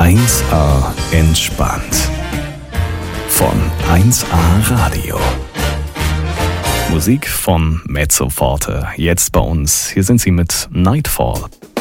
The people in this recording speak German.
1A entspannt. Von 1A Radio. Musik von Mezzoforte. Jetzt bei uns. Hier sind sie mit Nightfall.